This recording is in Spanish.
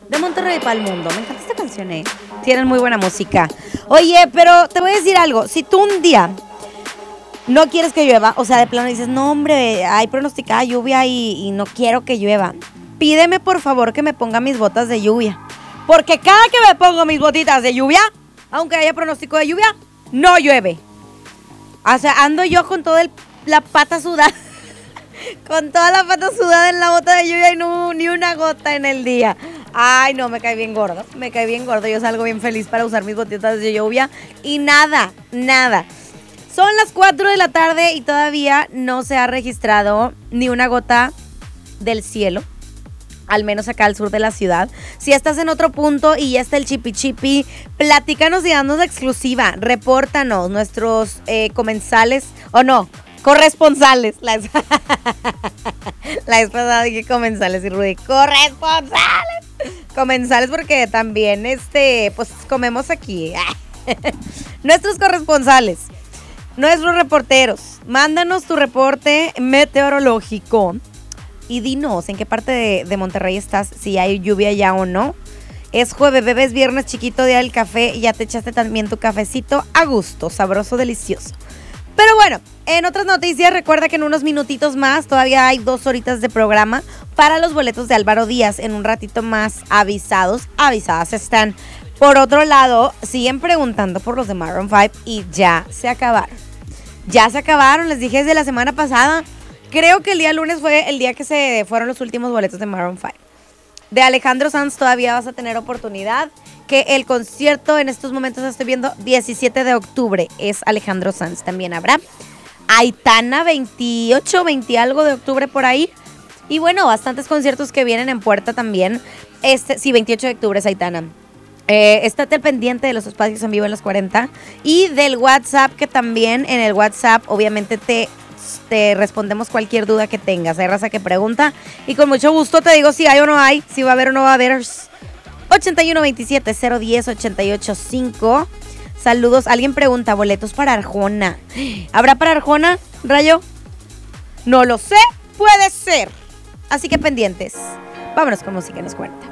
De Monterrey para el mundo. Me encanta esta canción, Tienen muy buena música. Oye, pero te voy a decir algo. Si tú un día no quieres que llueva, o sea, de plano dices, no, hombre, hay pronosticada lluvia y no quiero que llueva, pídeme por favor que me ponga mis botas de lluvia. Porque cada que me pongo mis botitas de lluvia, aunque haya pronóstico de lluvia, no llueve. O sea, ando yo con toda la pata sudada. Con toda la pata sudada en la bota de lluvia y no, ni una gota en el día. Ay, no, me cae bien gordo. Me cae bien gordo. Yo salgo bien feliz para usar mis botitas de lluvia. Y nada. Son las 4 de la tarde y todavía no se ha registrado ni una gota del cielo. Al menos acá al sur de la ciudad. Si estás en otro punto y ya está el chipi, platícanos y danos la exclusiva. Repórtanos nuestros comensales, o no, corresponsales. La vez pasada dije comensales y Rudy, corresponsales. Comensales porque también, pues comemos aquí. Nuestros corresponsales, nuestros reporteros, mándanos tu reporte meteorológico. Y dinos en qué parte de Monterrey estás, si hay lluvia ya o no. Es jueves, bebés, viernes, chiquito, día del café. Ya te echaste también tu cafecito a gusto, sabroso, delicioso. Pero bueno, en otras noticias, recuerda que en unos minutitos más todavía hay 2 horitas de programa para los boletos de Álvaro Díaz. En un ratito más avisadas están. Por otro lado, siguen preguntando por los de Maroon 5 y ya se acabaron. Les dije desde la semana pasada. Creo que el día lunes fue el día que se fueron los últimos boletos de Maroon 5. De Alejandro Sanz todavía vas a tener oportunidad. Que el concierto en estos momentos estoy viendo 17 de octubre es Alejandro Sanz. También habrá Aitana 28, 20 algo de octubre por ahí. Y bueno, bastantes conciertos que vienen en puerta también. 28 de octubre es Aitana. Estate al pendiente de los espacios en vivo en los 40. Y del WhatsApp, que también en el WhatsApp obviamente te respondemos cualquier duda que tengas. Hay raza que pregunta y con mucho gusto te digo si hay o no hay, si va a haber o no va a haber. 8127-010-885. Saludos. Alguien pregunta, boletos para Arjona. ¿Habrá para Arjona, Rayo? No lo sé, puede ser. Así que pendientes. Vámonos con música en los 40.